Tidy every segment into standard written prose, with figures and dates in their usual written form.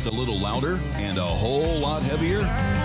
a little louder and a whole lot heavier?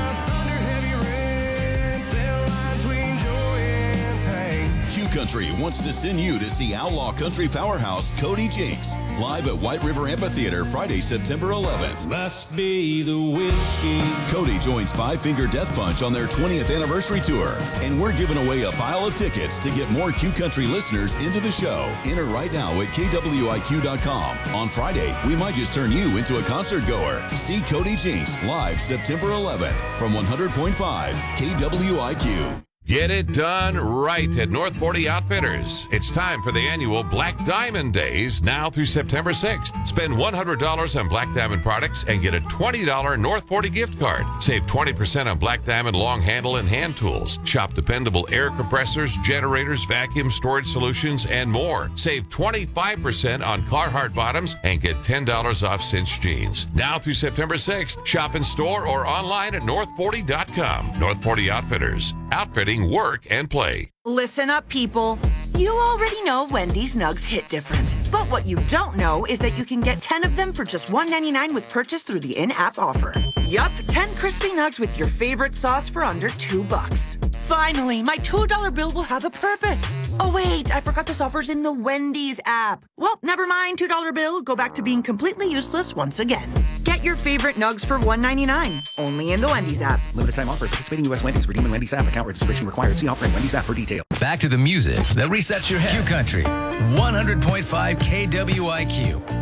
Q Country wants to send you to see outlaw country powerhouse Cody Jinks live at White River Amphitheater Friday, September 11th. Must be the whiskey. Cody joins Five Finger Death Punch on their 20th anniversary tour, and we're giving away a pile of tickets to get more Q Country listeners into the show. Enter right now at KWIQ.com. On Friday, we might just turn you into a concert goer. See Cody Jinks live September 11th from 100.5 KWIQ. Get it done right at North 40 Outfitters. It's time for the annual Black Diamond Days now through September 6th. Spend $100 on Black Diamond products and get a $20 North 40 gift card. Save 20% on Black Diamond long handle and hand tools. Shop dependable air compressors, generators, vacuum storage solutions, and more. Save 25% on Carhartt bottoms and get $10 off Cinch jeans. Now through September 6th. Shop in store or online at north40.com. North 40 Outfitters. Outfitting, work, and play. Listen up, people. You already know Wendy's Nugs hit different. But what you don't know is that you can get 10 of them for just $1.99 with purchase through the in-app offer. Yup, 10 crispy nugs with your favorite sauce for under $2. Finally, my $2 bill will have a purpose. Oh wait, I forgot this offer's in the Wendy's app. Well, never mind, $2 bill. Go back to being completely useless once again. Get your favorite nugs for $1.99. Only in the Wendy's app. Limited time offer. Participating U.S. Wendy's. Redeem in Wendy's app. Account registration required. See offer in Wendy's app for details. Back to the music that resets your head. Q Country, 100.5 KWIQ.